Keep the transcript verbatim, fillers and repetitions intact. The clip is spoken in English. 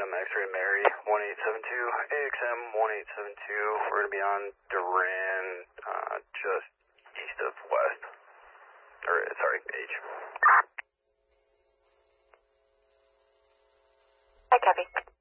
X-ray Mary, one eight seven two, A X M one eight seven two. We're going to be on Duran, uh, just east of west. Or, sorry, H. I copy.